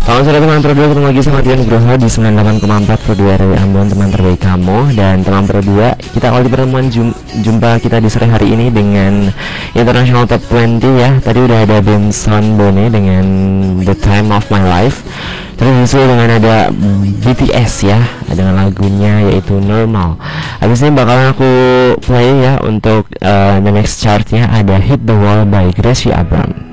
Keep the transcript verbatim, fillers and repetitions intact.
Selamat sore teman berdua, ketemu lagi sama Dian Nugroho di sembilan puluh delapan koma empat Pro dua R W Ambon, teman terbaik kamu. Dan teman berdua, kita awali pertemuan jum jumpa kita di sore hari ini dengan International Top dua puluh ya. Tadi udah ada Benson Boone dengan The Time of My Life. Terus disusul dengan ada B T S ya, dengan lagunya yaitu Normal. Habis ini bakalan aku play ya untuk uh, the next chartnya, ada Hit the Wall by Gracie Abrams.